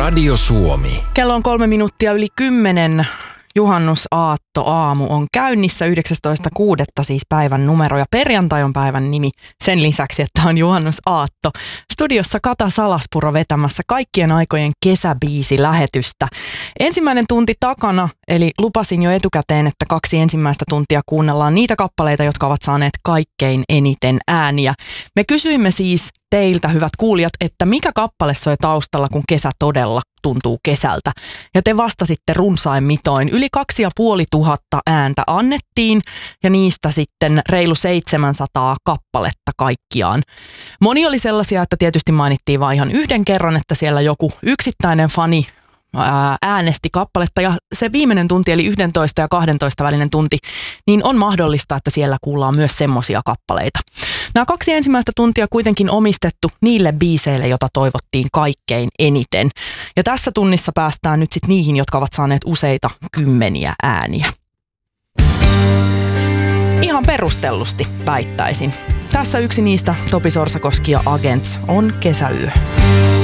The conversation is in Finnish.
Radio Suomi. Kello on 3 minuuttia yli 10. Juhannusaattoaamu on käynnissä 19.6. siis päivän numero ja perjantai on päivän nimi sen lisäksi, että on juhannusaatto. Studiossa Kata Salaspuro vetämässä kaikkien aikojen kesäbiisilähetystä. Ensimmäinen tunti takana, eli lupasin jo etukäteen, että 2 ensimmäistä tuntia kuunnellaan niitä kappaleita, jotka ovat saaneet kaikkein eniten ääniä. Me kysyimme siis teiltä, hyvät kuulijat, että mikä kappale soi taustalla, kun kesä todella tuntuu kesältä. Ja te vastasitte runsain mitoin. Yli 2500 ääntä annettiin ja niistä sitten reilu 700 kappaletta kaikkiaan. Moni oli sellaisia, että tietysti mainittiin vain ihan yhden kerran, että siellä joku yksittäinen fani äänesti kappaletta ja se viimeinen tunti eli 11 ja 12 välinen tunti, niin on mahdollista, että siellä kuullaan myös semmoisia kappaleita. Nämä 2 ensimmäistä tuntia kuitenkin omistettu niille biiseille, jota toivottiin kaikkein eniten. Ja tässä tunnissa päästään nyt sitten niihin, jotka ovat saaneet useita kymmeniä ääniä. Ihan perustellusti väittäisin. Tässä yksi niistä Topi Sorsakoski ja Agents on Kesäyö.